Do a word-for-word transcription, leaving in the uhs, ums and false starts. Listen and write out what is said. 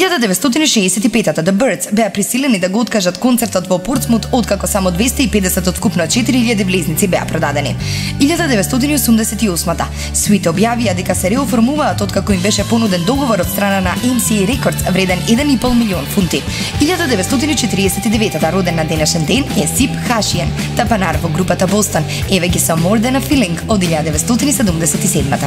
илјада деветстотини шеесет и пета The Byrds беа присилени да го откажат концертот во Портсмут откако само двесте и педесет од вкупно четири илјади влезници беа продадени. илјада деветстотини осумдесет и осма Sweet објавија дека се реоформуваат откако им беше понуден договор од страна на Ем Си Ей Records вреден еден и пол милион фунти. илјада деветстотини четириесет и девета роден на денешен ден е Сип Хашиен, тапанар во групата Бостон. Еве ги со More Than a Feeling од илјада деветстотини седумдесет и седма